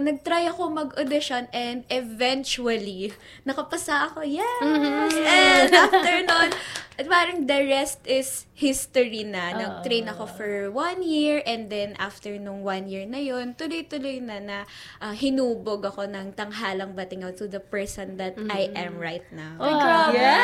Nag-try ako mag-audition and eventually, nakapasa ako. Yes! And after nun, parang the rest is history na. Nag-train ako for 1 year and then after nung 1 year na yun, tuloy-tuloy na hinubog ako ng tanghalang batingaw to the person that I am right now. Oh, grabe. Yes!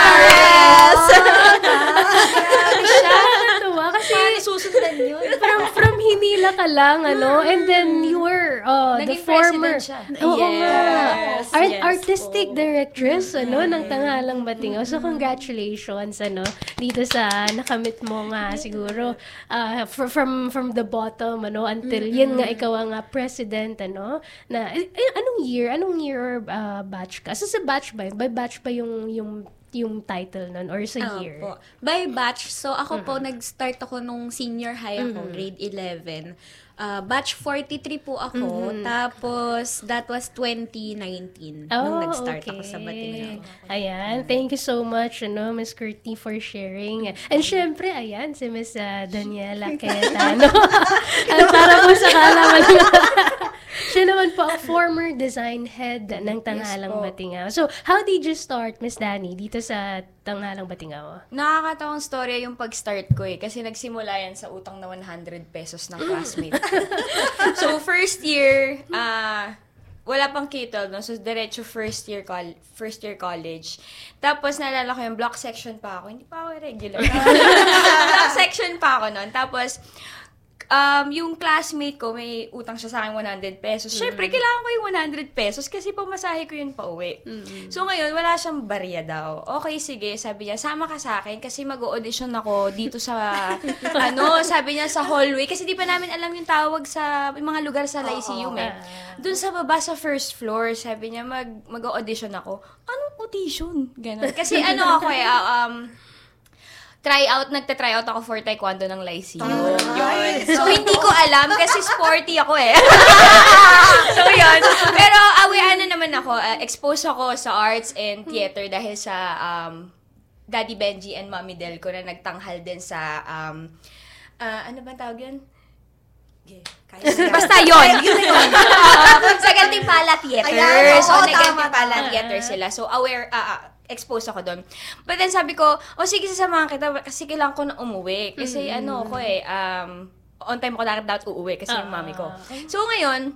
Grabe siya. Natuwa kasi susundan yun. from hinila ka lang, and then you were the former. Oo nga. Artistic directress, ng Tanghalang Batingaw. So, congratulations, dito sa nakamit mo nga siguro from the bottom, until yun nga ikaw ang president, na anong year or batch ka? So, sa batch ba? By batch ba yung title nun or sa year? Po. By batch. So, ako po, nag-start ako nung senior high ako, grade 11. Batch 43 po ako. Tapos, that was 2019 nung nag-start ako sa Batingaw. Ayan. Thank you so much, Miss Courtney, for sharing. And syempre, ayan, si Miss Daniela Cayetano. At para po sa kalaman siya naman po ang former design head ng Tanghalang Batingaw. So, how did you start, Miss Dani, dito sa Tanghalang Batingaw? Nakakatawang storya yung pag-start ko kasi nagsimula yan sa utang na 100 pesos ng classmate. So, first year, wala pang kitol, no? So, diretso first year college. Tapos, naalala ko yung block section pa ako. Hindi pa ako regular. Block section pa ako noon. Tapos, yung classmate ko, may utang siya sa akin 100 pesos. Siyempre, kailangan ko yung 100 pesos kasi pamasahe ko yun pa uwi. So, ngayon, wala siyang barya daw. Okay, sige. Sabi niya, sama ka sa akin kasi mag-audition ako dito sa, sabi niya sa hallway. Kasi di pa namin alam yung tawag sa yung mga lugar sa Lyceum Doon sa baba, sa first floor, sabi niya, mag-audition ako. Anong audition? Ganon. Kasi ako nagta-try out ako for taekwondo ng Lyceum. Yun. So, hindi ko alam kasi sporty ako So, yun. Pero, naman ako, exposed ako sa arts and theater dahil sa Daddy Benji and Mommy Del ko na nagtanghal din sa, ano ba tawag yun? Basta yun! Sa Gantimpala Theater. So, nag-Gantimpala Theater sila. So, exposed ako doon. But then sabi ko, sige, sasamahan kita kasi kailangan ko na umuwi. Kasi on time ko dapat uuwi kasi yung mami ko. So ngayon,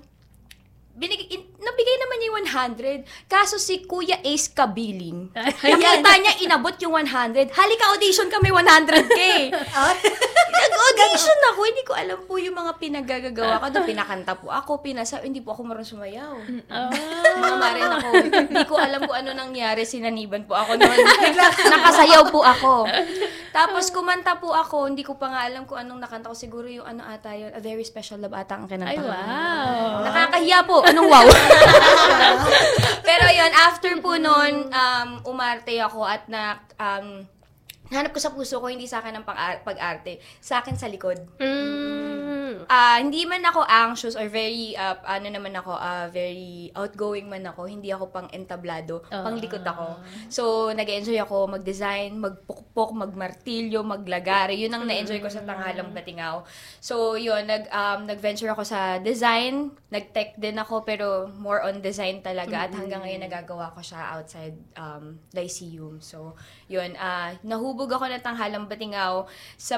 nabigay naman niya yung 100. Kaso si Kuya Ace Kabiling, nakita niya inabot yung 100. Halika, audition kami 100K. Nag-audition ako. Hindi ko alam po yung mga pinagagagawa ko. Doon pinakanta po ako, hindi po ako marunong sumayaw. Mga marin ako. Hindi ko alam kung ano nangyari. Sinaniban po ako noon. Nakasayaw po ako. Tapos kumanta po ako. Hindi ko pa nga alam kung anong nakanta ko. Siguro yung ata yun. A Very Special Love ata ang kinanta. Ay, wow. Nakakahiya po. Anong wow? Pero yun, after po nun, umarte ako at hanap ko sa puso ko, hindi sa akin ang pag-arte. Sa akin sa likod. Hindi man ako anxious or very, very outgoing man ako. Hindi ako pang entablado. Pang likod ako. So, nag-enjoy ako mag-design, magpukpok, magmartilyo, maglagari. Yun ang na-enjoy ko sa Tanghalang Batingaw. So, yun, nag-venture ako sa design. Nag-tech din ako, pero more on design talaga. At hanggang ngayon, nagagawa ko siya outside Lyceum. So, yun, nahubog ako ng Tanghalang Batingaw sa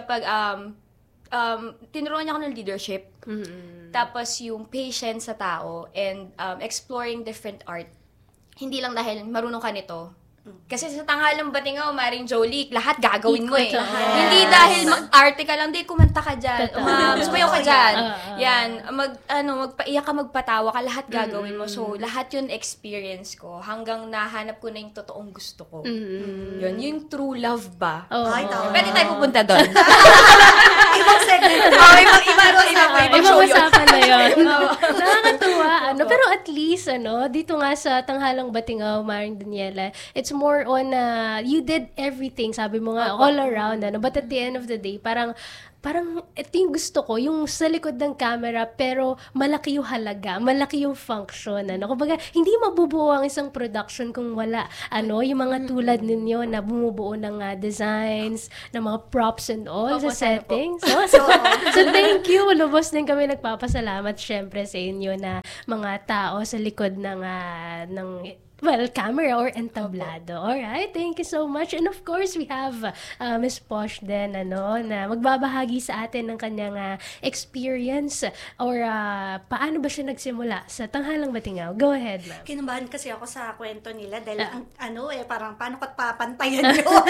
tinuruan niya ako ng leadership. Tapos yung patience sa tao and exploring different art. Hindi lang dahil marunong ka nito. Kasi sa Tanghalang Batingaw, Maring Jolie, lahat gagawin mo Hindi dahil mag-arte ka lang, hindi kumanta ka dyan. Sumayaw ka dyan. Yan, magpaiyak ka, magpatawa ka, lahat gagawin mo. So, lahat yun experience ko hanggang nahanap ko na yung totoong gusto ko. Yun, yung true love ba? Pwede tayo pupunta doon. Ibang segment. Ibang usapan na yun. Nakakatuwa. Pero at least, dito nga sa Tanghalang Batingaw, Maring Daniela, it's more on, you did everything, sabi mo nga, all around, but at the end of the day, parang parang ito yung gusto ko, yung sa likod ng camera, pero malaki yung halaga, malaki yung function, ano. Kumbaga, hindi mabubuo ang isang production kung wala, yung mga tulad ninyo na bumubuo ng designs, ng mga props and all sa settings. So, thank you. Lubos din kami nagpapasalamat syempre sa inyo na mga tao sa likod ng camera or entablado. Alright, thank you so much. And of course, we have Miss Posh din, na magbabahagi sa atin ng kanyang experience or paano ba siya nagsimula sa Tanghalang Batingaw. Go ahead, ma'am. Kinabahan kasi ako sa kwento nila dahil parang paano ko't papantayan yun?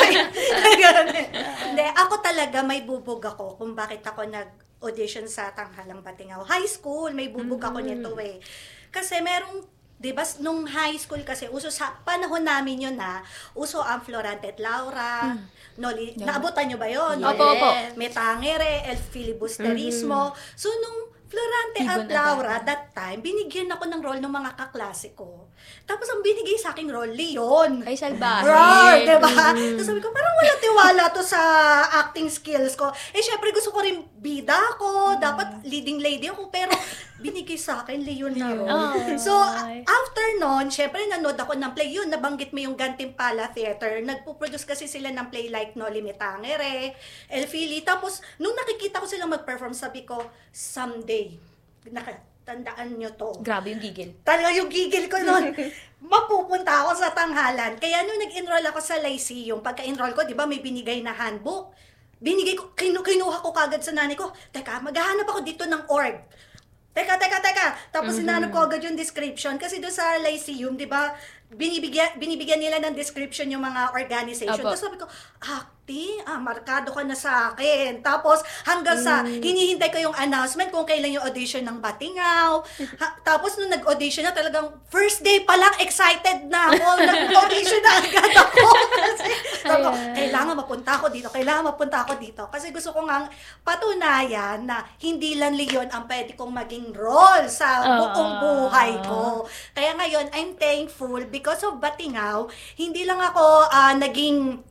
Hindi, ako talaga may bubog ako kung bakit ako nag-audition sa Tanghalang Batingaw. High school, may bubog ako nito eh. Kasi merong, diba, nung high school kasi, uso sa panahon namin yun uso ang Florante at Laura, naabutan nyo ba yun? Yes. Opo. Metangere, El Filibusterismo. So, nung Florante at Laura, that time, binigyan ako ng role ng mga kaklase ko. Tapos, ang binigay sa aking role, Leon. Ay, salbahe. Roar, diba? Tapos sabi ko, parang wala tiwala to sa acting skills ko. Syempre, gusto ko rin bida ko, dapat leading lady ako, pero binigay sa akin, Leon na role. So, after nun, syempre, nanood ako ng play. Yun, nabanggit mo yung Gantimpala Theater. Nagpo-produce kasi sila ng play like Noli Me Tangere, El Fili. Tapos, nung nakikita ko silang mag-perform, sabi ko, someday, tandaan nyo to. Grabe yung gigil. Talaga yung gigil ko nun. Mapupunta ako sa Tanghalan. Kaya nung nag-enroll ako sa Lyceum, pagka-enroll ko, di ba may binigay na handbook? Binigay ko, kinuha ko kagad sa nanay ko, teka, maghahanap ako dito ng org. Teka. Tapos sinanap ko agad yung description. Kasi doon sa Lyceum, di ba, binibigyan nila ng description yung mga organization. Tapos sabi ko, markado ka na sa akin. Tapos hanggang sa hinihintay ko yung announcement kung kailan yung audition ng Batingaw. Tapos nung nag-audition na, talagang first day pa lang excited na ako. Nag-audition na agad ako. Kasi kailangan mapunta ako dito. Kasi gusto ko ngang patunayan na hindi lang Leon ang pwede kong maging role sa buong buhay ko. Kaya ngayon, I'm thankful because of Batingaw, hindi lang ako naging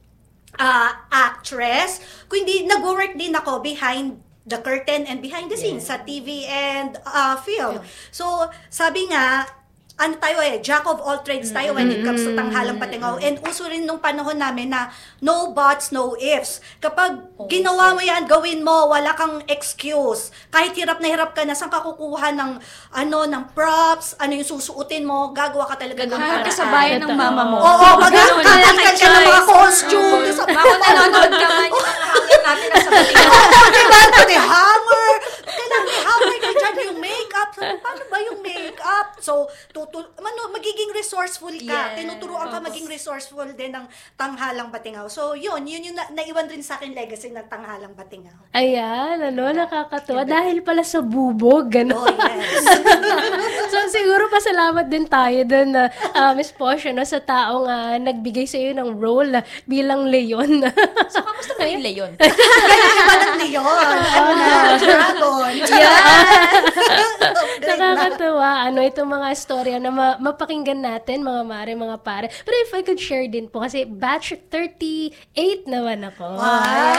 actress, kundi nag-work din ako behind the curtain and behind the scenes sa TV and film. So, sabi nga, tayo jack of all trades tayo when it comes to Tanghalang Batingaw. And uso rin nung panahon namin na no buts, no ifs. Kapag ginawa mo yan, gawin mo, wala kang excuse. Kahit hirap na hirap ka na, saan ka kukuha ng props, ano yung susuotin mo, gagawa ka talaga ng paraan. Kasabayan ng mama mo. Oo, magkakakalkan ka ng mga costume. Bako nanonood ka man yung hangin natin nasa Batingaw. Diba? Pati hammer. Kailangan may hammer ka dyan, yung makeup. Paano ba yung makeup? So, magiging resourceful ka. Yes. Tinuturuan ka maging resourceful din ng Tanghalang Batingaw. So, yun yung naiwan rin sa akin legacy ng Tanghalang Batingaw. Ayan, nakakatuwa. Dahil pala sa bubog, Oh, yes. So, siguro pasalamat din tayo dun, Miss Posh, sa taong nagbigay sa iyo ng role bilang Leon. So, kamusta mo yung Leon? Iba ng Leon. Dragon. Nakakatuwa. Itong mga storya na mapakinggan natin, mga mare, mga pare. Pero if I could share din po, kasi batch 38 naman ako. Wow!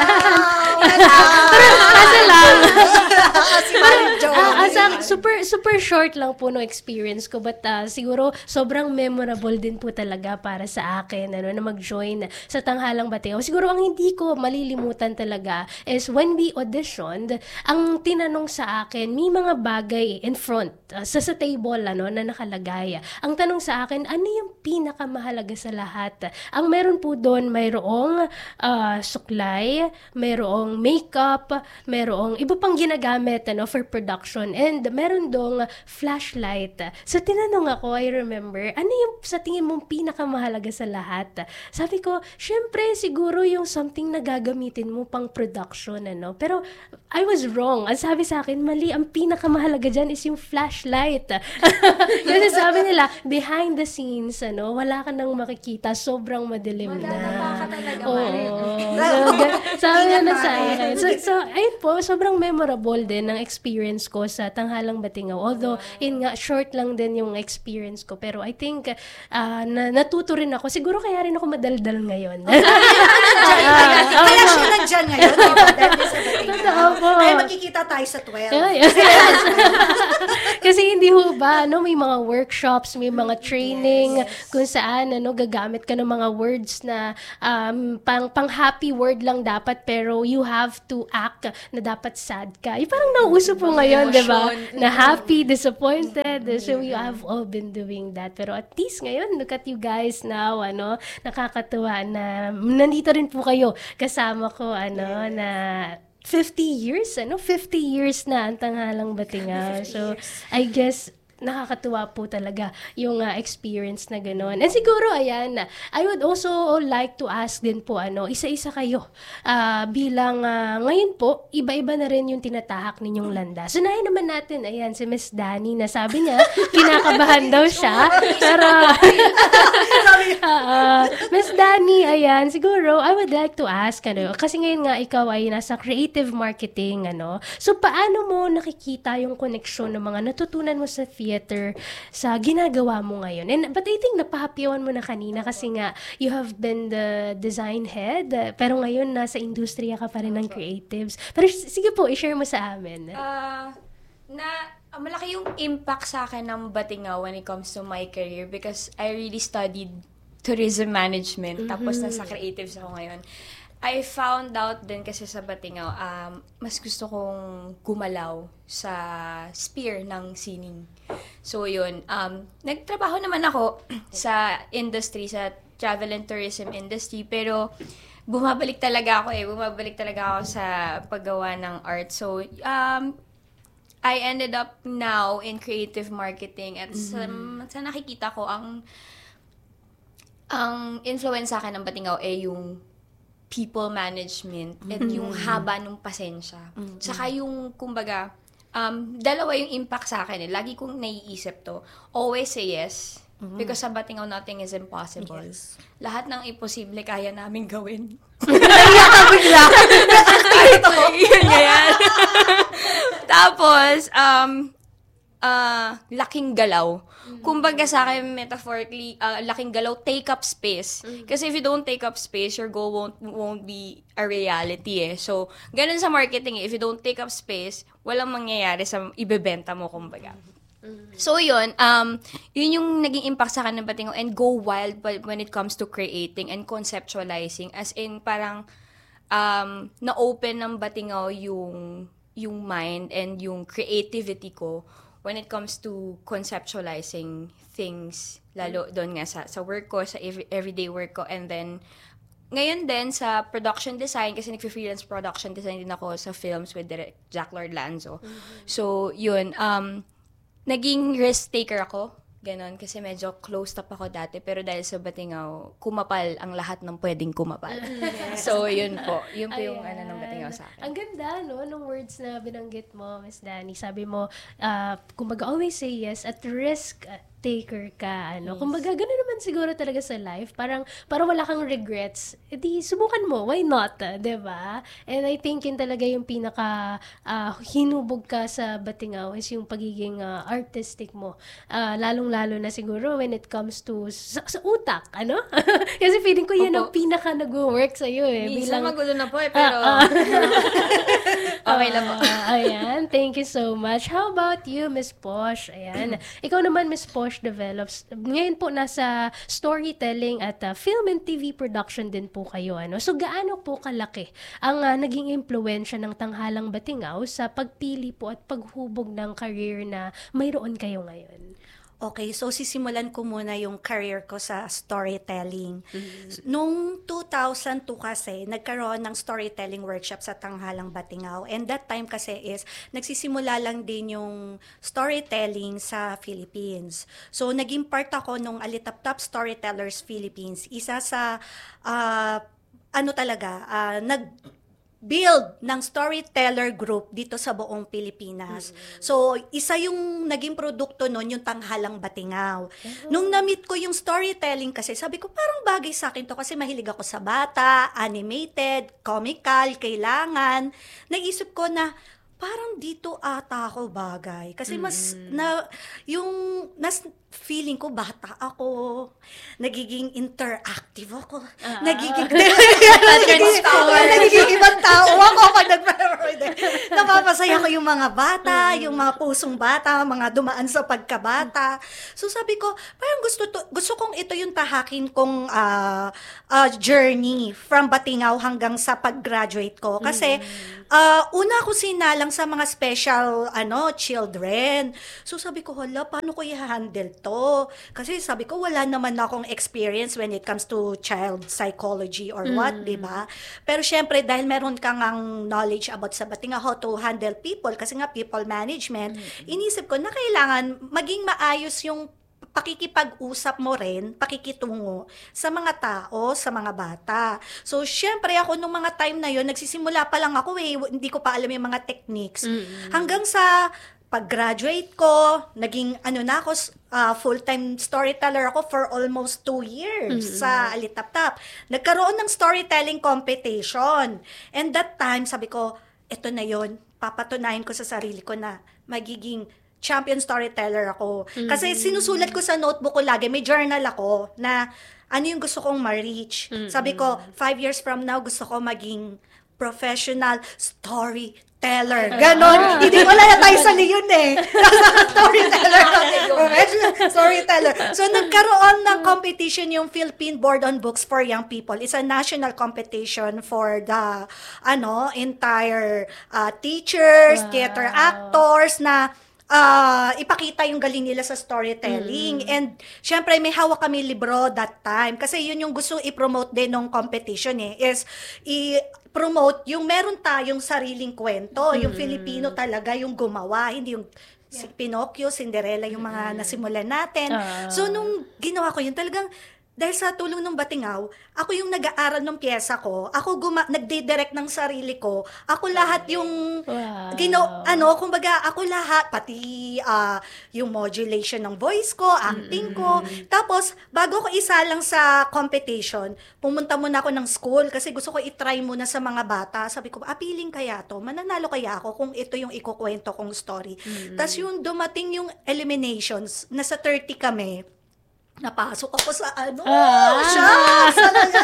Kasi lang. Si Maring Super short lang po no experience ko, but siguro sobrang memorable din po talaga para sa akin na mag-join sa Tanghalang Batingaw. Siguro ang hindi ko malilimutan talaga is when we auditioned, ang tinanong sa akin, may mga bagay in front, sa table na nakalagay. Ang tanong sa akin, ano yung pinakamahalaga sa lahat? Ang meron po doon, mayroong suklay, mayroong makeup, mayroong iba pang ginagamit for production, and meron doong flashlight. So tinanong ako, I remember, ano yung sa tingin mong pinakamahalaga sa lahat? Sabi ko, syempre siguro yung something na gagamitin mo pang production, pero I was wrong. Ang sabi sa akin, mali, ang pinakamahalaga dyan is yung flashlight. Kasi sabi nila, behind the scenes, wala ka nang makikita, sobrang madilim na. Wala ka talaga, Oo. Sabi Ingat, na sa Mare. akin. So, ayun po, sobrang memorable din ng experience ko sa Tanghalang Batingaw. Although, yun nga, short lang din yung experience ko. Pero I think, natuto rin ako. Siguro kaya rin ako madaldal ngayon. Kaya siya nandyan ngayon, di ba? Dahil sa Batingaw. Totoo po. Kaya magkikita tayo sa 12. Yes. Kasi hindi ho ba, may mga workshops, may mga training kung saan gagamit ka ng mga words na pang happy word lang dapat, pero you have to act na dapat sad ka. Yung parang nauuso po ngayon, di ba? Na happy, disappointed. So you have all been doing that. Pero at least ngayon, look at you guys now, nakakatuwa na nandito rin po kayo kasama ko, na 50 years, 50 years na ang Tanghalang Batingaw. So, I guess, nakakatuwa po talaga yung experience na gano'n. And siguro, ayan, I would also like to ask din po, isa-isa kayo. Bilang ngayon po, iba-iba na rin yung tinatahak ninyong landas. Sunahin naman natin, ayan, si Miss Dani na sabi niya, kinakabahan daw siya. Pero, Miss Dani, ayan, siguro, I would like to ask, kasi ngayon nga, ikaw ay nasa creative marketing, So, paano mo nakikita yung koneksyon ng mga natutunan mo sa theater sa ginagawa mo ngayon? But I think napahapyawan mo na kanina kasi nga you have been the design head, pero ngayon nasa industriya ka pa rin ng creatives. Pero sige po, i-share mo sa amin. Malaki yung impact sa akin ng Batingaw when it comes to my career because I really studied tourism management tapos nasa creatives ako ngayon. I found out din kasi sa Batingaw, mas gusto kong gumalaw sa sphere ng sining. So yun, nagtrabaho naman ako sa industry, sa travel and tourism industry, pero bumabalik talaga ako sa paggawa ng art. So, I ended up now in creative marketing at sa nakikita ko, ang influence sa akin ng Batingaw yung people management at yung haba ng pasensya. Saka yung, kumbaga, dalawa yung impact sa akin. Lagi kong naiisip to. Always say yes. Because sa Batingaw, nothing is impossible. Yes. Lahat ng imposible kaya namin gawin. Tapos, laking galaw. Kumbaga sa akin, metaphorically, laking galaw, take up space. Kasi if you don't take up space, your goal won't be a reality eh. So, ganun sa marketing eh. If you don't take up space, walang mangyayari sa ibebenta mo, kumbaga. So, yun yung naging impact sa akin ng Batingaw, and go wild when it comes to creating and conceptualizing. As in, parang, na-open ng Batingaw yung mind and yung creativity ko when it comes to conceptualizing things, lalo doon nga sa work ko, sa everyday work ko, and then, ngayon din sa production design, kasi nag-freelance production design din ako sa films with Direct Jack Lord Lanzo. So, yun, naging risk taker ako, ganon, kasi medyo closed up ako dati, pero dahil sa Batingaw, kumapal ang lahat ng pwedeng kumapal. So, yun po yung ng Batingaw sa akin. Ang ganda, nung words na binanggit mo, Miss Dani. Sabi mo, kumbaga, always say yes at risk taker ka, Yes. Kumbaga, gano'n naman siguro talaga sa life. Parang wala kang regrets. Edi, subukan mo. Why not? Diba? And I think yun talaga yung pinaka hinubog ka sa Batingaw is yung pagiging artistic mo. Lalong-lalo na siguro when it comes to sa utak, Kasi feeling ko yan ang pinaka nag-work sa'yo eh. Minsan magulo na po eh, pero okay lang po. Ayan, thank you so much. How about you, Miss Posh? Ayan. Ikaw naman, Miss Posh develops. Ngayon po nasa storytelling at film and TV production din po kayo. So gaano po kalaki ang naging impluwensya ng Tanghalang Batingaw sa pagpili po at paghubog ng career na mayroon kayo ngayon? Okay, so sisimulan ko muna yung career ko sa storytelling. Noong 2002 kasi, nagkaroon ng storytelling workshop sa Tanghalang Batingaw. And that time kasi is, nagsisimula lang din yung storytelling sa Philippines. So, naging part ako nung Alitaptap Storytellers Philippines. Isa sa, build ng storyteller group dito sa buong Pilipinas. So, isa yung naging produkto nun, yung Tanghalang Batingaw. Nung na-meet ko yung storytelling kasi, sabi ko, parang bagay sa akin to kasi mahilig ako sa bata, animated, comical, kailangan. Naisip ko na, parang dito ata ako bagay. Kasi mas, feeling ko bata ako, nagiging interactive ako, nagiging ibang tao ako pag napapasaya ko yung mga bata, yung mga pusong bata, mga dumaan sa pagkabata. So sabi ko, parang gusto kong ito yung tahakin kong journey from Batingaw hanggang sa pag-graduate ko. Kasi una ako sinalang sa mga special children. So sabi ko, hala, paano ko i-handle to? Kasi sabi ko, wala naman akong experience when it comes to child psychology or what, di ba? Pero syempre, dahil meron kang ang knowledge about sa Batingaw, how to handle people, kasi nga people management, inisip ko na kailangan maging maayos yung pakikipag-usap mo rin, pakikitungo sa mga tao, sa mga bata. So, syempre ako nung mga time na yon nagsisimula pa lang ako hindi ko pa alam yung mga techniques. Hanggang sa pag-graduate ko, naging na ako, full-time storyteller ako for almost 2 years sa Alitaptap. Nagkaroon ng storytelling competition. And that time, sabi ko, eto na yon, papatunayan ko sa sarili ko na magiging champion storyteller ako. Kasi sinusulat ko sa notebook ko lagi, may journal ako na ano yung gusto kong ma-reach. Sabi ko, 5 years from now, gusto ko maging professional storyteller. Ganon. Hindi wala na tayo sa Leon storyteller. Professional storyteller. So, nagkaroon ng competition yung Philippine Board on Books for Young People. It's a national competition for the entire teachers, theater actors na ipakita yung galing nila sa storytelling. And syempre may hawak kami libro that time kasi yun yung gusto i-promote din ng competition is i-promote yung meron tayong sariling kwento, yung Filipino talaga yung gumawa, hindi yung si Pinocchio, Cinderella yung mga nasimulan natin. So nung ginawa ko yun, talagang dahil sa tulong ng Batingaw, ako yung nag-aaral ng pyesa ko, ako nagdi-direct ng sarili ko, ako lahat yung, kumbaga, ako lahat, pati yung modulation ng voice ko, acting ko. Tapos, bago ko isa lang sa competition, pumunta muna ako ng school kasi gusto ko i-try muna sa mga bata. Sabi ko, appealing kaya to? Mananalo kaya ako kung ito yung ikukwento kong story? Tapos yung dumating yung eliminations, nasa 30 kami, napasok ako sa shucks, talaga.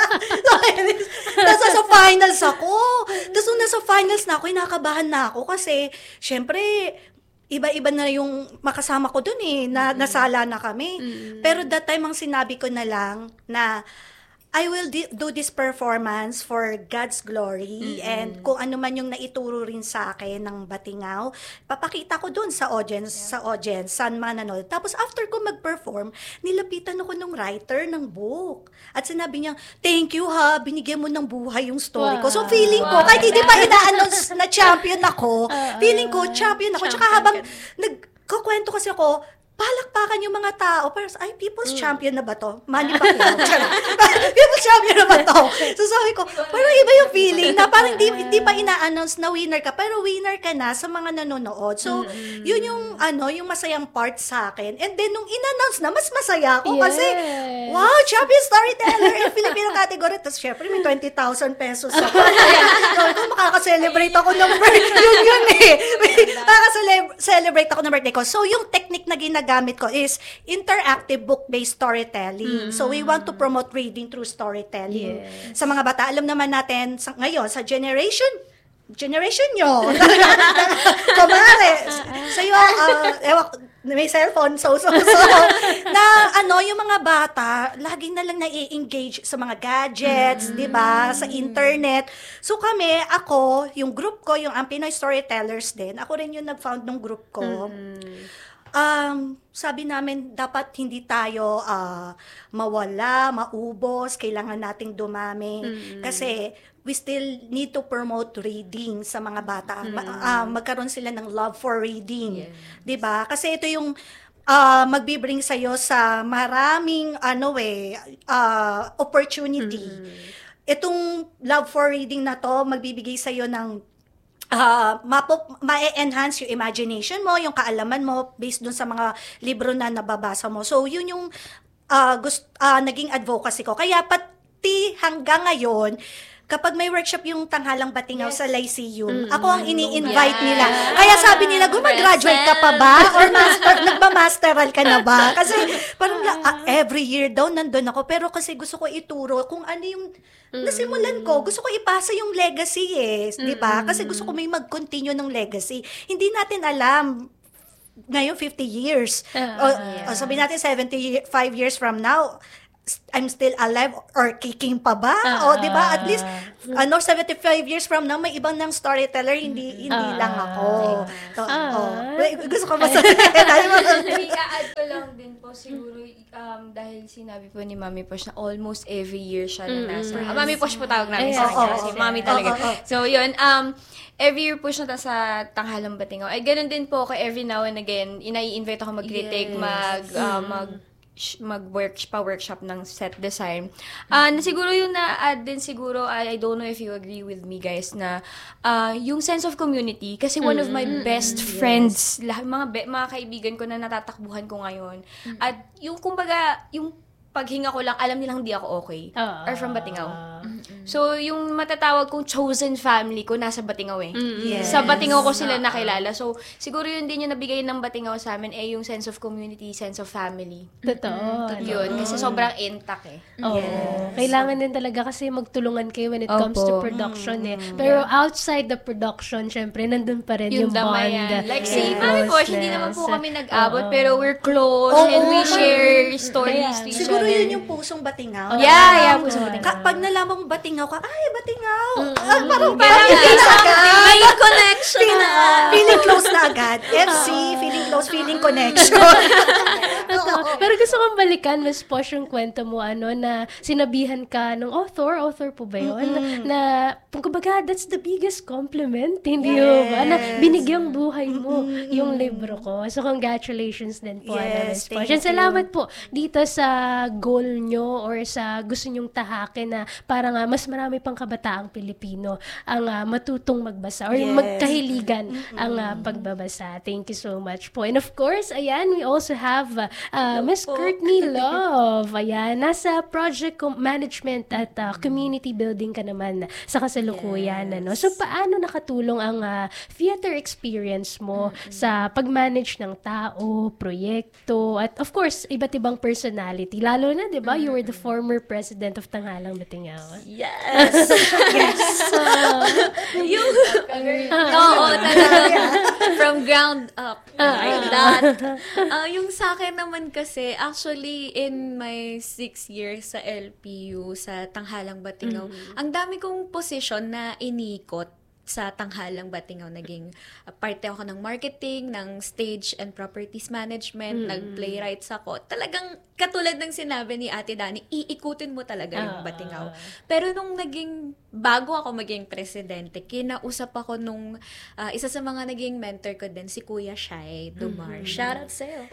Tapos sa finals ako. Tapos nung nasa finals na ako, nakabahan na ako kasi, syempre, iba-iba na yung makasama ko dun nasala na kami. Pero that time, ang sinabi ko na lang na, I will do this performance for God's glory and kung ano man yung naituro rin sa akin ng Batingaw, papakita ko dun sa audience, saan man nanood. Tapos after ko mag-perform, nilapitan ako ng writer ng book. At sinabi niya, thank you binigyan mo ng buhay yung story ko. So feeling ko, kahit hindi pa ina-announce na champion ako, feeling ko champion ako. Tsaka habang nagkukwento kasi ako, palakpakan yung mga tao. Parang, people's champion na ba to? Manny Pacquiao. People's champion na ba to? So sabi ko, parang iba yung feeling na parang di pa ina-announce na winner ka, pero winner ka na sa mga nanonood. So, yun yung, yung masayang part sa akin. And then, nung in-announce na, mas masaya ako kasi, wow, champion storyteller in Filipino category. Tapos, syempre, may 20,000 pesos ako. Sabi ko, makaka-celebrate ako ng birthday. Yun Makaka-celebrate ako ng birthday ko. So, yung technique na ginagamit ko is interactive book-based storytelling. So, we want to promote reading through storytelling. Sa mga bata, alam naman natin, ngayon, sa generation nyo. Kumare, sa'yo, may cellphone, so, na, yung mga bata, lagi na lang na-engage sa mga gadgets, di ba, sa internet. So, yung group ko, yung Pinoy Storytellers din, ako rin yung nag-found ng group ko. Sabi namin, dapat hindi tayo mawala, maubos, kailangan nating dumami. Kasi we still need to promote reading sa mga bata. Magkaroon sila ng love for reading. Yes. 'Di ba? Kasi ito yung magbibring sa'yo sa maraming opportunity. itong Love for Reading na to, magbibigay sa'yo ng ma-enhance yung imagination mo, yung kaalaman mo based dun sa mga libro na nababasa mo. So, yun yung naging advocacy ko. Kaya pati hanggang ngayon, kapag may workshop yung Tanghalang Batingaw sa Lyceum, ako ang ini-invite nila. Kaya sabi nila, gumag-graduate ka pa ba? Or nagma-masteral ka na ba? Kasi parang every year daw nandun ako. Pero kasi gusto ko ituro kung ano yung nasimulan ko. Gusto ko ipasa yung legacy di ba? Kasi gusto ko may mag-continue ng legacy. Hindi natin alam ngayon 50 years. O sabi natin 75 years from now, I'm still alive or kicking pa ba? O, di ba? At least, 75 years from now, may ibang ng storyteller, hindi lang ako. Gusto ko masabi. I-add ko lang din po, siguro, dahil sinabi po ni Mami Posh na almost every year siya na nasa. Mami Posh po tawag namin sa kanya. Kasi Mami talaga. So, yun. Every year po siya sa Tanghalang Batingaw. Ay, ganun din po ako every now and again. Inai-invite ako mag-critic, mag-workshop ng set design. Siguro yung na-add din siguro, I don't know if you agree with me guys, na yung sense of community, kasi one of my best friends, mga kaibigan ko na natatakbuhan ko ngayon, at yung kumbaga, yung paghinga ko lang, alam nilang hindi ako okay. Or from Batingaw. So, yung matatawag kong chosen family ko, nasa Batingaw Sa Batingaw ko sila nakilala. So, siguro yun din yung nabigay ng Batingaw sa amin, yung sense of community, sense of family. Totoo. Yun, kasi sobrang intact Kailangan din talaga kasi magtulungan kayo when it comes to production Pero outside the production, syempre, nandun pa rin yung bond. Like, si Mami Posh, hindi naman po kami nag-abot, pero we're close and we share stories to each other. Siguro yun yung pusong Batingaw. Pusong Batingaw. Pag nalaman mo Batingaw ka, ay, Batingaw! Parang may connection feeling close na agad. FC, feeling close, feeling connection. Pero gusto kong balikan, Miss Posh, yung kwento mo, na sinabihan ka ng author po ba yun? Na, kumbaga, that's the biggest compliment, hindi ba? Na binigyang buhay mo yung libro ko. So, congratulations din po, Miss Posh. And salamat po dito sa goal nyo or sa gusto nyong tahakin na parang mas marami pang kabataang Pilipino ang matutong magbasa or magkahiligan ang pagbabasa. Thank you so much po. And of course, ayan, we also have Miss Courtney Love. Ayan, nasa project management at community building ka naman sa kasalukuyan. So, paano nakatulong ang theater experience mo sa pag-manage ng tao, proyekto, at of course, iba't ibang personality. Lalo na, di ba, you were the former president of Tanghalang Batingaw. Yes! Oo, talaga. From ground up. Like that. Yung sa akin naman kasi, actually, in my 6 years sa LPU, sa Tanghalang Batingaw, ang dami kong position na inikot sa Tanghalang Batingaw. Naging parte ako ng marketing, ng stage and properties management, nag-playwrights ako. Talagang katulad ng sinabi ni Ate Dani, iikutin mo talaga yung Batingaw. Pero nung bago ako maging presidente, kinausap ako nung isa sa mga naging mentor ko din, si Kuya Shai Dumar. Shout out sa'yo.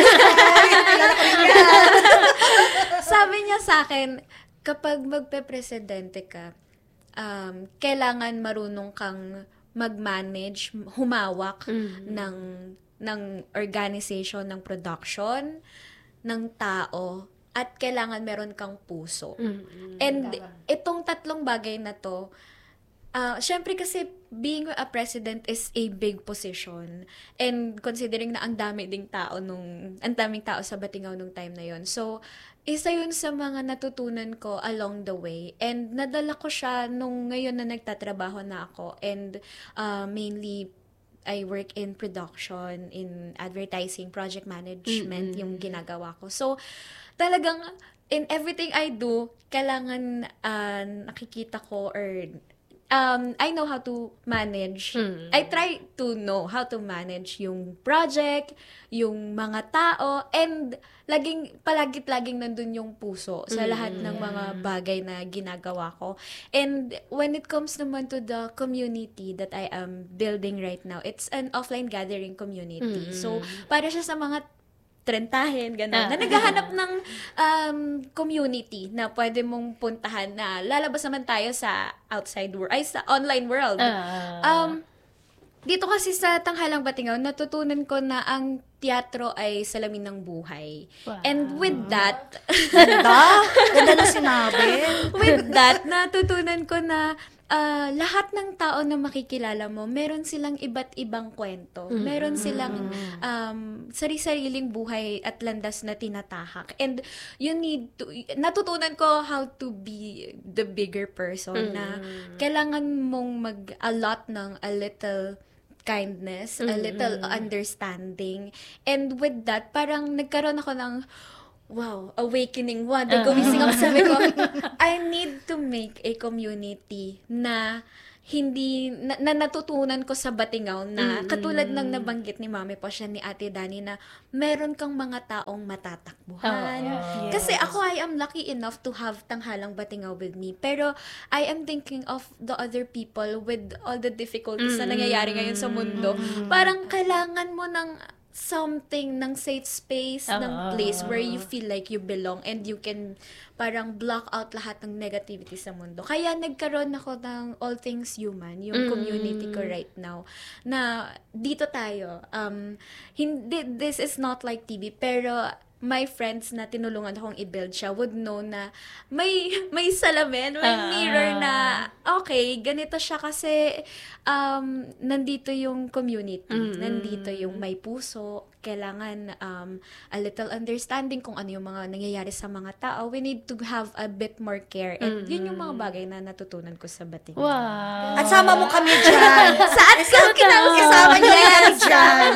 Sabi niya sa akin, kapag magpe-presidente ka, kailangan marunong kang mag-manage, humawak ng organization, ng production, ng tao, at kailangan meron kang puso. And itong tatlong bagay na to, syempre kasi being a president is a big position. And considering na ang daming tao sa Batingaw nung time na yon. So, isa yun sa mga natutunan ko along the way. And nadala ko siya nung ngayon na nagtatrabaho na ako. And mainly, I work in production, in advertising, project management, yung ginagawa ko. So, talagang, in everything I do, kailangan nakikita ko or I know how to manage. I try to know how to manage yung project, yung mga tao, and palaging nandun yung puso sa lahat ng mga bagay na ginagawa ko. And when it comes naman to the community that I am building right now, it's an offline gathering community. So, para siya sa mga trentahin, gano'n. Na naghahanap ng community na pwede mong puntahan na lalabas naman tayo sa outside world, ay sa online world. Dito kasi sa Tanghalang Batingaw, natutunan ko na ang teatro ay salamin ng buhay. Wow. And with that, Ganda na sinabi. with that, natutunan ko na lahat ng tao na makikilala mo, meron silang iba't ibang kwento. Meron silang sari-sariling buhay at landas na tinatahak. And you need to, natutunan ko how to be the bigger person na kailangan mong mag-allot ng a little kindness, a little understanding. And with that, parang nagkaroon ako ng awakening. One day, gumising ako, sabi ko, I need to make a community na hindi, na natutunan ko sa Batingaw na katulad ng nabanggit ni Mami po siya ni Ate Dani na meron kang mga taong matatakbuhan. Kasi ako, I am lucky enough to have Tanghalang Batingaw with me. Pero I am thinking of the other people with all the difficulties na nangyayari ngayon sa mundo. Parang kailangan mo ng something, ng safe space, ng place where you feel like you belong and you can parang block out lahat ng negativity sa mundo. Kaya nagkaroon ako ng All Things Human, yung community ko right now, na dito tayo. Hindi, this is not like TV, pero my friends na tinulungan akong i-build siya would know na may salamin, may mirror na, okay, ganito siya kasi nandito yung community, nandito yung may puso, kailangan a little understanding kung ano yung mga nangyayari sa mga tao. We need to have a bit more care. And yun yung mga bagay na natutunan ko sa Batingaw. Wow. At sama mo kami dyan. Saan ka Isama niyo kami dyan.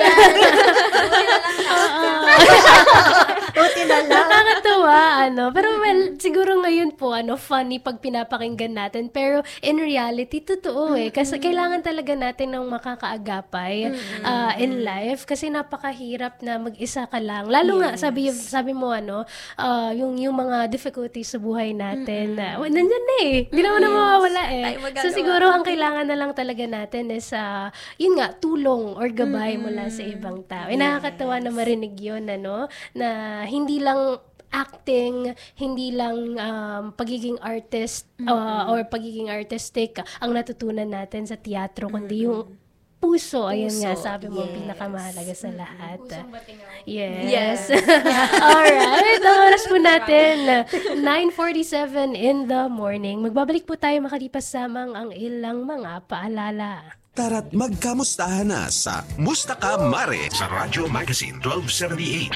Buti na lang. Nakakatawa, Pero well, siguro ngayon po, funny pag pinapakinggan natin. Pero in reality, totoo Kasi kailangan talaga natin ng makakaagapay in life. Kasi napakahirap na mag-isa ka lang. Lalo nga, sabi mo, yung mga difficulties sa buhay natin, nandyan na Hindi naman na mawawala So siguro, ang kailangan na lang talaga natin is, yun nga, tulong or gabay mula sa ibang tao. Nakakatawa na marinig yun, na hindi lang acting, hindi lang pagiging artist or pagiging artistic ang natutunan natin sa teatro, kundi yung puso. Ayun nga, sabi mo, pinakamahalaga sa lahat. Pusong Batingaw. Yes. Alright, ang oras po natin, 9:47 in the morning. Magbabalik po tayo makalipas lamang ang ilang mga paalala. Tara't magkamustahan na sa Musta Ka Mare sa Radyo Magazine 1278.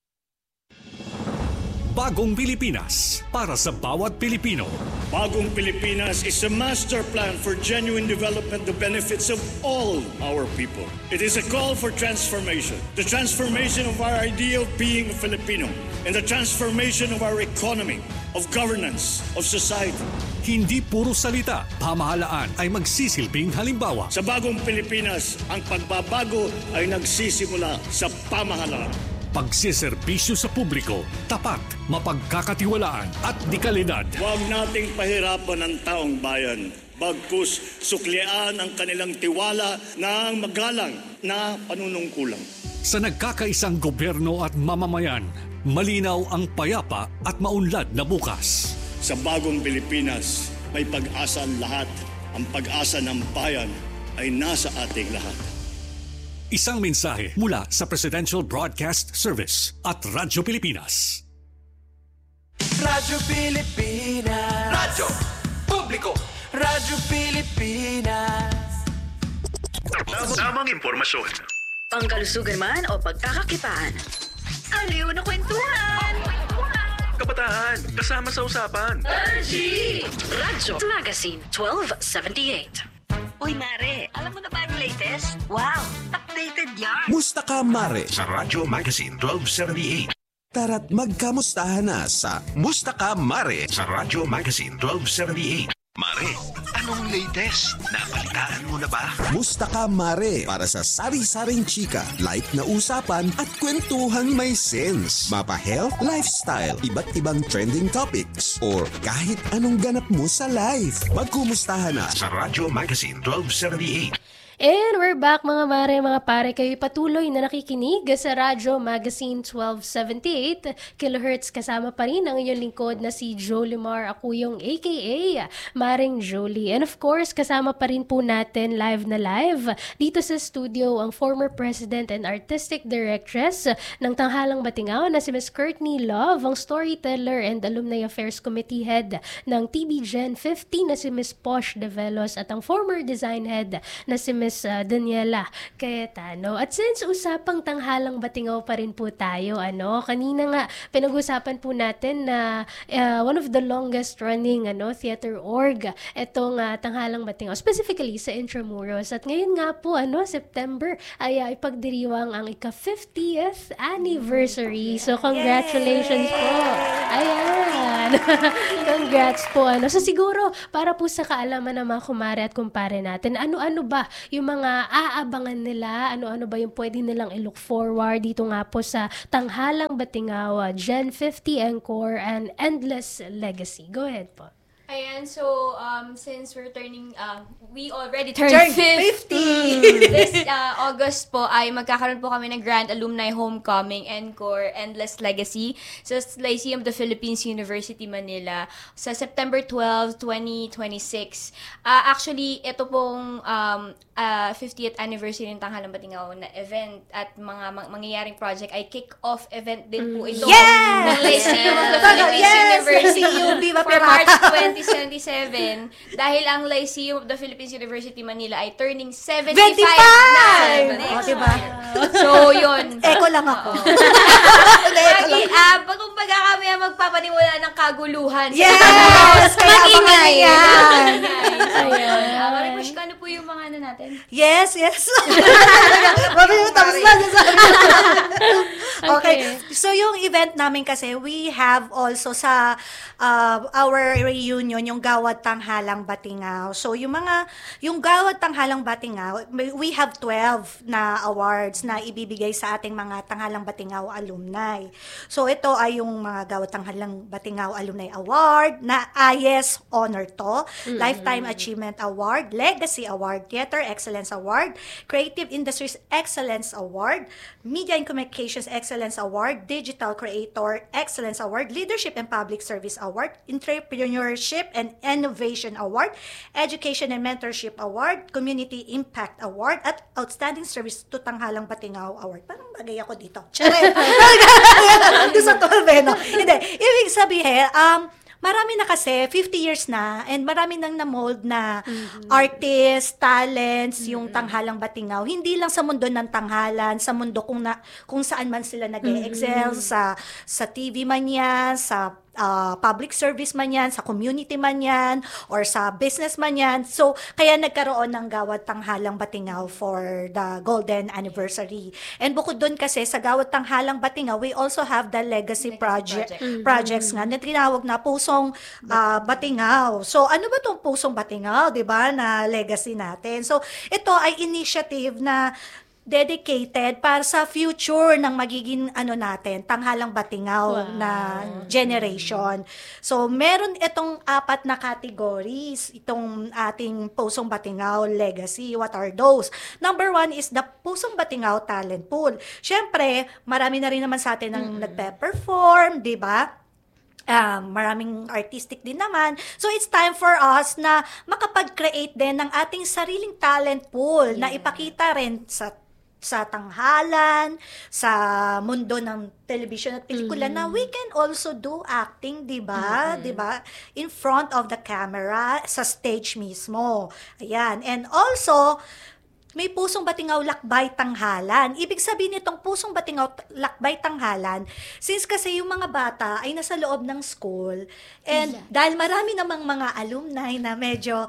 Bagong Pilipinas para sa bawat Pilipino. Bagong Pilipinas is a master plan for genuine development that benefits of all our people. It is a call for transformation. The transformation of our idea of being a Filipino and the transformation of our economy, of governance, of society. Hindi puro salita, pamahalaan ay magsisilbing halimbawa. Sa Bagong Pilipinas, ang pagbabago ay nagsisimula sa pamahalaan. Pagsiservisyo sa publiko, tapat, mapagkakatiwalaan at dekalidad. Huwag nating pahirapan ang taong bayan. Bagkus, suklian ang kanilang tiwala ng magalang na panunungkulan. Sa nagkakaisang gobyerno at mamamayan, malinaw ang payapa at maunlad na bukas. Sa Bagong Pilipinas, may pag-asa ang lahat. Ang pag-asa ng bayan ay nasa ating lahat. Isang mensahe mula sa Presidential Broadcast Service at Radyo Pilipinas. Radyo Pilipinas. Radyo Publiko. Radyo Pilipinas. Tamang impormasyon. Pangkalusugan man o pagkakakitaan. Aliw na kwentuhan! Kabataan, kasama sa usapan. Radyo Magazine 1278. Uy, Mare, alam mo na ba yung latest? Wow, updated yan! Musta Ka Mare sa Radyo Magazine 1278. Tara't magkamustahan na sa Musta Ka Mare sa Radyo Magazine 1278. Mare, anong latest? Nabalitaan mo na ba? Musta Ka Mare para sa sari-saring chika, light na usapan at kwentuhang may sense. Mapa-health, lifestyle, iba't ibang trending topics or kahit anong ganap mo sa life. Magkumustahan na sa Radyo Magazine 1278. And we're back mga mare, mga pare. Kayo'y patuloy na nakikinig sa Radyo Magazine 1278 kHz. Kasama pa rin ang inyong lingkod na si Jolimar Acuyong aka Maring Jolie. And of course, kasama pa rin po natin live dito sa studio ang former President and Artistic Directress ng Tanghalang Batingao na si Ms. Courtney Love, ang storyteller and Alumni Affairs Committee Head ng TB Gen 50 na si Ms. Posh Develos at ang former design head na si Ms. Daniela Cayetano. At since usapang Tanghalang Batingao pa rin po tayo, kanina nga pinag-usapan po natin na one of the longest running theater org itong Tanghalang Batingao, specifically sa Intramuros. At ngayon nga po, September ay ipagdiriwang ang ika-50th anniversary. So congratulations po. Ayan. Congrats po. So siguro, para po sa kaalaman ng mga kumare at kumpare natin, ano-ano ba yung mga aabangan nila, ano-ano ba yung pwede nilang i-look forward dito nga po sa Tanghalang Batingao Gen 50 Encore and Endless Legacy. Go ahead po. Ayan, so since we're we already turned 50. This August po ay magkakaroon po kami ng Grand Alumni Homecoming Encore Endless Legacy sa Lyceum of the Philippines, University Manila sa September 12, 2026. Actually, ito pong 50th anniversary ng Tanghalang Batingao na event at mga mangyayaring project ay kick-off event din po ito ng Lyceum of the Philippines University for March 2077 dahil ang Lyceum of the Philippines University Manila ay turning 75 na. Diba? So, yun. Eko lang ako. Kumbaga kami ang magpapaniwala ng kaguluhan. Yes! Mag-ingay yan. Marimush, ano po yung mga natin? Yes. Mami yung tapos na. Okay. So, yung event namin kasi, we have also sa our reunion, yung Gawad Tanghalang Batingao. So, yung Gawad Tanghalang Batingao, we have 12 na awards na ibibigay sa ating mga Tanghalang Batingao alumni. So, ito ay yung mga Gawad Tanghalang Batingao Alumni Award na IS Honor to, Lifetime Achievement Award, Legacy Award, Theater Excellence Award, Creative Industries Excellence Award, Media and Communications Excellence Award, Digital Creator Excellence Award, Leadership and Public Service Award, Entrepreneurship and Innovation Award, Education and Mentorship Award, Community Impact Award, at Outstanding Service to Tanghalang Batingao Award. Parang bagay ako dito. Charet! Gusto to, no? Hindi. Ibig sabihin, marami na kasi, 50 years na, and marami nang na-mold na artists, talents, yung Tanghalang Batingao. Hindi lang sa mundo ng tanghalan, sa mundo kung saan man sila nag-excel, sa TV man yan, sa public service man yan, sa community man yan, or sa business man yan. So, kaya nagkaroon ng Gawad Tanghalang Batingao for the golden anniversary. And bukod doon kasi, sa Gawad Tanghalang Batingao, we also have the legacy projects nga na tinawag na Pusong Batingao. So, ano ba itong Pusong Batingao, di ba, na legacy natin? So, ito ay initiative na dedicated para sa future ng magiging natin, Tanghalang Batingao na generation. So, meron itong 4 na categories, itong ating Pusong Batingao Legacy. What are those? Number 1 is the Pusong Batingao Talent Pool. Siyempre, marami na rin naman sa atin ang nagpe-perform, di ba? Maraming artistic din naman. So, it's time for us na makapag-create din ng ating sariling talent pool na ipakita rin sa tanghalan, sa mundo ng television at pelikula na we can also do acting, di ba? Di ba? In front of the camera, sa stage mismo. Ayan. And also, may Pusong Batingao Lakbay Tanghalan. Ibig sabihin nitong Pusong Batingao Lakbay Tanghalan, since kasi yung mga bata ay nasa loob ng school, and dahil marami namang mga alumni na medyo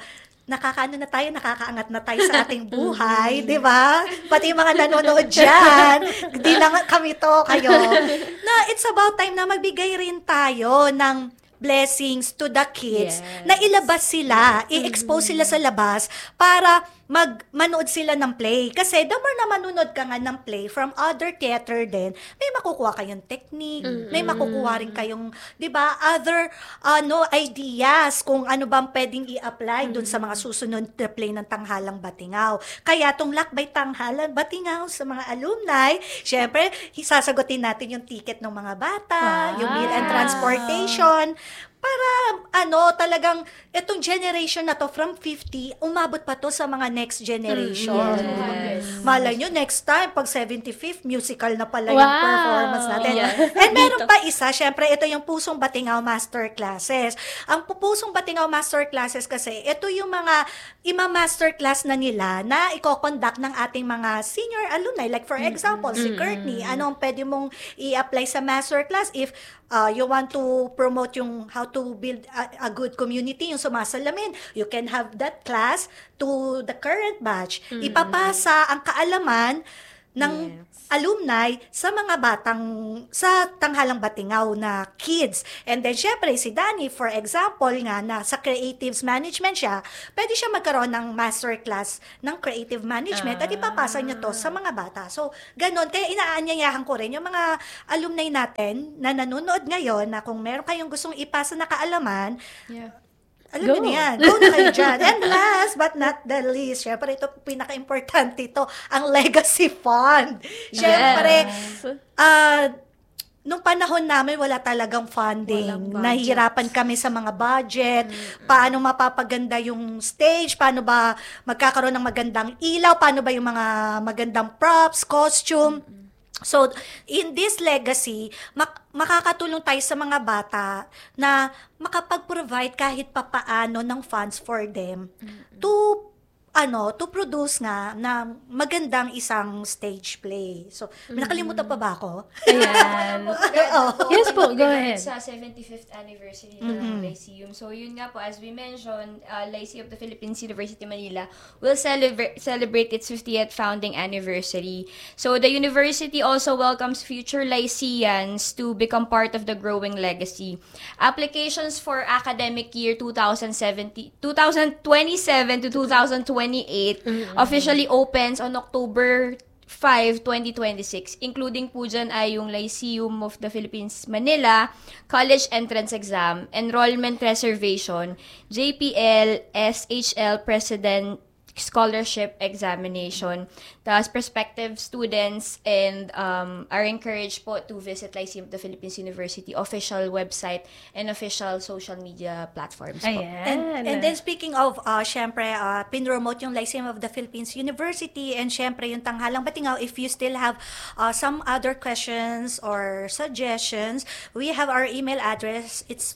nakakaangat na tayo sa ating buhay, di ba? Pati yung mga nanonood dyan, di lang kami to, kayo, na it's about time na magbigay rin tayo ng blessings to the kids, na ilabas sila, i-expose sila sa labas, para manood sila ng play. Kasi the more na manunod ka nga ng play from other theater din, may makukuha kayong technique, may makukuha rin kayong, di ba, other ideas kung ano bang pwedeng i-apply dun sa mga susunod na play ng Tanghalang Batingaw. Kaya tong Lakbay Tanghalang Batingaw sa mga alumni, syempre, sasagutin natin yung ticket ng mga bata, yung meal and transportation, para talagang itong generation na to from 50 umabot pa to sa mga next generation. Malay nyo next time pag 75th musical na pala yung performance natin. And meron pa isa, syempre ito yung Pusong Batingaw Master Classes. Ang Pusong Batingaw Master Classes kasi ito yung mga ima-master class na nila na i-conduct ng ating mga senior alumni. Like for example, si Courtney, anong pwede mong i-apply sa master class if you want to promote yung how to build a good community, yung sumasalamin. You can have that class to the current batch. Ipapasa ang kaalaman ng alumni sa mga batang sa Tanghalang Batingaw na kids. And then, syempre, si Danny, for example, nga, na sa creatives management siya, pwede siya magkaroon ng master class ng creative management at ipapasa niya to sa mga bata. So, ganun. Kaya inaanyayahan ko rin yung mga alumni natin na nanonood ngayon na kung meron kayong gustong ipasa na kaalaman, alam niyo yan. Go na kayo dyan. And last but not the least, syempre ito pinaka-importante ito, ang legacy fund. Syempre, nung panahon namin, wala talagang funding. Nahihirapan kami sa mga budget, paano mapapaganda yung stage, paano ba magkakaroon ng magandang ilaw, paano ba yung mga magandang props, costume. So, in this legacy, makakatulong tayo sa mga bata na makapag-provide kahit papaano ng funds for them to produce nga na magandang isang stage play. So, nakalimutan pa ba ako? Ayan. Yes po, go ahead. Sa 75th anniversary ng Lyceum. So, yun nga po, as we mentioned, Lyceum of the Philippines University Manila will celebrate its 50th founding anniversary. So, the university also welcomes future Lyceans to become part of the growing legacy. Applications for academic year 2027 to 2028 officially opens on October 5, 2026, including po dyan ay yung Lyceum of the Philippines Manila, College Entrance Exam, Enrollment Reservation, JPL, SHL President Scholarship Examination. Tapos prospective students and are encouraged po to visit Lyceum of the Philippines University official website and official social media platforms po. And then speaking of, syempre, pinromote yung Lyceum of the Philippines University and syempre yung Tanghalang Batingaw, if you still have some other questions or suggestions, we have our email address. It's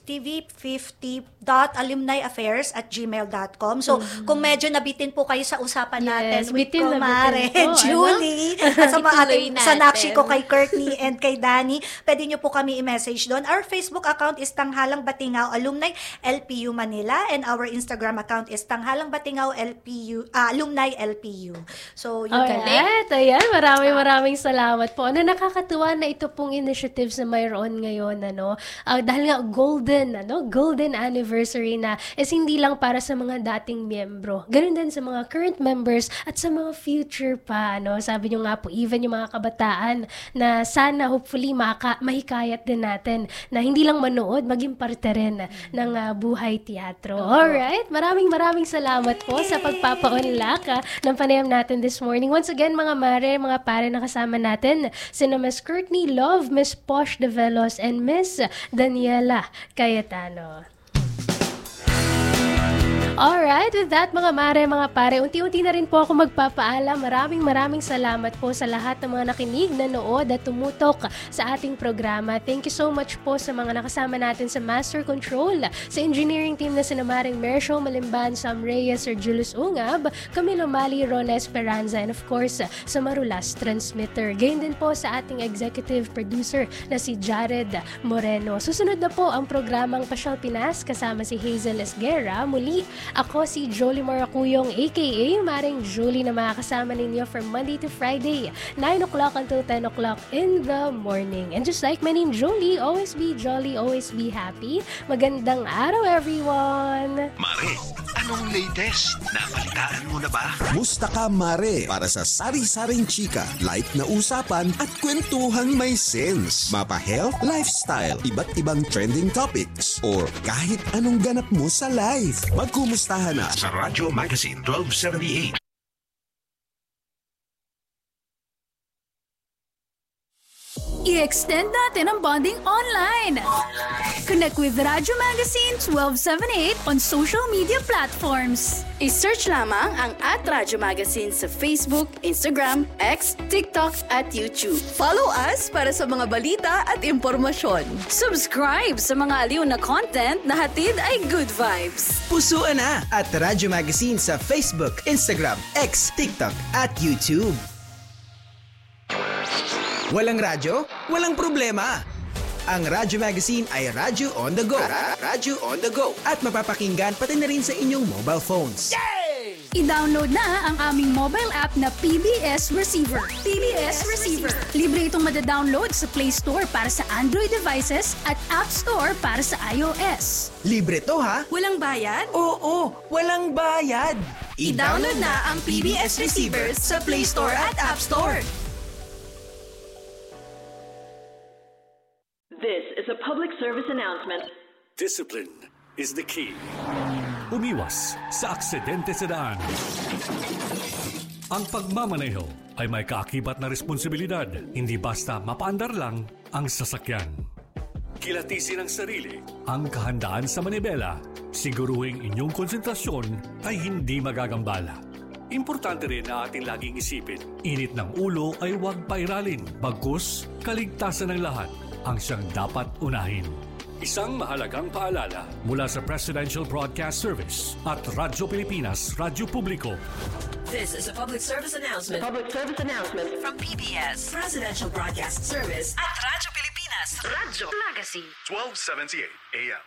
tv50.alumniaffairs@gmail.com. So, kung medyo nabitin po kayo sa usapan natin with Kumare, Julie, sa nakshi ko kay Courtney and kay Danny, pwede nyo po kami i-message doon. Our Facebook account is Tanghalang Batingaw Alumni LPU Manila and our Instagram account is Tanghalang Batingaw LPU Alumni LPU. So, you can link. Ayan, maraming salamat po. Nakakatuwa na ito pong initiatives na mayroon ngayon, dahil nga golden anniversary na is hindi lang para sa mga dating miyembro. Ganun din sa mga current members at sa mga future pa, Sabi nyo nga po, even yung mga kabataan na sana hopefully mahikayat din natin na hindi lang manood, maging parte rin ng buhay teatro. Alright, maraming salamat po sa pagpapa-unlock ng panayam natin this morning. Once again, mga mare, mga pare na kasama natin, sina Miss Courtney Love, Miss Posh De Velos, and Miss Daniela Cayetano. Alright, with that mga mare, mga pare, unti-unti na rin po ako magpapaalam. Maraming salamat po sa lahat ng mga nakinig, nanood at tumutok sa ating programa. Thank you so much po sa mga nakasama natin sa Master Control, sa engineering team na sina Maring Mersho Malimban, Sam Reyes, Sir Julius Ungab, Camilo Mali, Rona Esperanza, and of course, sa Marulas Transmitter. Gayon din po sa ating executive producer na si Jared Moreno. Susunod na po ang programang Pasyal Pinas kasama si Hazel Esguerra. Muli, Ako si Jolie Maracuyong, aka Maring Julie, na makakasama ninyo from Monday to Friday, 9 o'clock until 10 o'clock in the morning. And just like my name, Julie, always be jolly, always be happy. Magandang araw, everyone! Mare, anong latest? Nabalitaan mo na ba? Musta ka, Mare? Para sa sari-saring chika, light na usapan at kwentuhang may sense. Mapa-health, lifestyle, iba't ibang trending topics, or kahit anong ganap mo sa life. Magkumustahan na Sa Radyo Magazine 1278. I-extend natin ang bonding online. Connect with Radyo Magazine 1278 on social media platforms. I-search lamang ang @Radyo Magazine sa Facebook, Instagram, X, TikTok at YouTube. Follow us para sa mga balita at impormasyon. Subscribe sa mga aliw na content na hatid ay good vibes. Pusuan na at Radyo Magazine sa Facebook, Instagram, X, TikTok at YouTube. Walang radyo? Walang problema. Ang Radyo Magazine ay Radyo on the go. Radyo on the go. At mapapakinggan pati na rin sa inyong mobile phones. Yay! I-download na ang aming mobile app na PBS Receiver. PBS Receiver. Libre itong madadownload sa Play Store para sa Android devices at App Store para sa iOS. Libre to ha? Walang bayad? Oo, walang bayad. I-download na ang PBS Receiver sa Play Store at App Store. This is a public service announcement. Discipline is the key. Umiwas sa aksidente sa daan. Ang pagmamaneho ay may kaakibat na responsibilidad. Hindi basta mapaandar lang ang sasakyan. Kilatisin ang sarili, ang kahandaan sa manibela. Siguruhing inyong konsentrasyon ay hindi magagambala. Importante rin na ating laging isipin, init ng ulo ay huwag pairalin. Bagkus, kaligtasan ng lahat ang siyang dapat unahin. Isang mahalagang paalala mula sa Presidential Broadcast Service at Radyo Pilipinas, Radyo Publiko. This is a public service announcement. Public service announcement from PBS, Presidential Broadcast Service at Radyo Pilipinas, Radyo Magazine 1278 AM.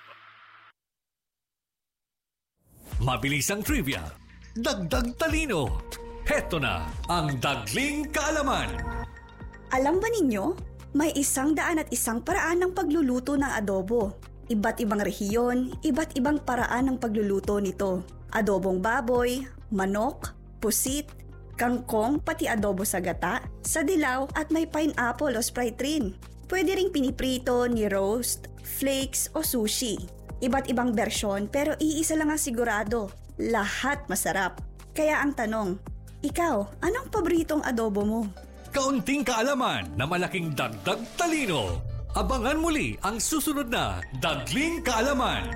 Mabilisang trivia, dagdag talino. Heto na ang Dagling Kaalaman. Alam ba ninyo? May 101 paraan ng pagluluto ng adobo. Iba't ibang rehiyon, iba't ibang paraan ng pagluluto nito. Adobong baboy, manok, pusit, kangkong, pati adobo sa gata, sa dilaw at may pineapple o Sprite rin. Pwede ring piniprito, ni-roast, flakes o sushi. Iba't ibang bersyon pero iisa lang ang sigurado. Lahat masarap. Kaya ang tanong, ikaw, anong paboritong adobo mo? Kaunting kaalaman na malaking dagdag talino. Abangan muli ang susunod na Dagling Kaalaman.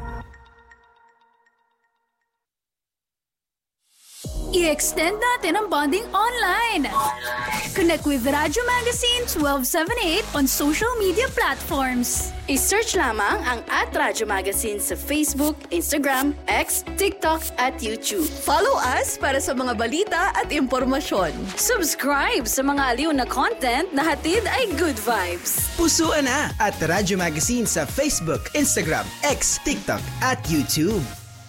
I-extend natin ang bonding online. Connect with Radyo Magazine 1278 on social media platforms. I-search lamang ang @Radyo Magazine sa Facebook, Instagram, X, TikTok at YouTube. Follow us para sa mga balita at impormasyon. Subscribe sa mga aliw na content na hatid ay good vibes. Pusuan na at Radyo Magazine sa Facebook, Instagram, X, TikTok at YouTube.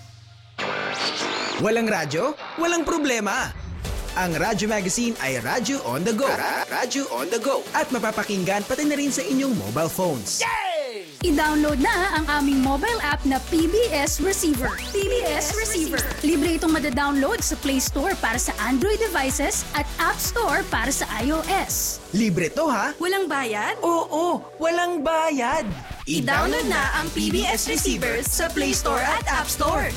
Walang radyo? Walang problema. Ang Radyo Magazine ay Radyo on the go. Radyo on the go. At mapapakinggan pati na rin sa inyong mobile phones. Yay! I-download na ang aming mobile app na PBS Receiver. PBS Receiver. Libre itong madadownload sa Play Store para sa Android devices at App Store para sa iOS. Libre to ha? Walang bayad? Oo, walang bayad. I-download na ang PBS Receiver sa Play Store at App Store.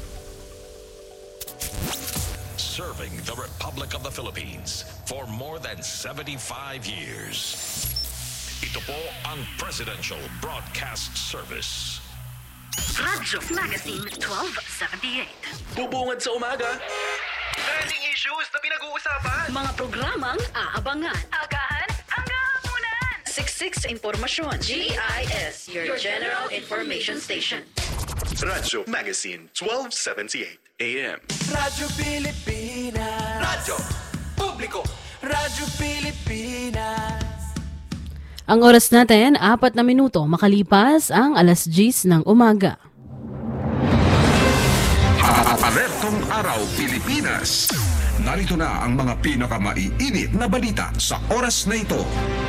Serving the Republic of the Philippines for more than 75 years. Ito po ang Presidential Broadcast Service. Radyo Magazine 1278. Bubungad sa umaga. Trending issues na pinag-uusapan. Mga programang aabangan. Agahan hanggang hapunan. Siksik sa impormasyon. GIS, your General Information Station. Radyo Magazine 1278 AM. Radyo Pilipinas. Radyo Publiko. Radyo Pilipinas. Ang oras natin, 4 na minuto makalipas ang 10:00 ng umaga. Alertong Araw Pilipinas. Narito na ang mga pinakamaiinit na balita sa oras na ito.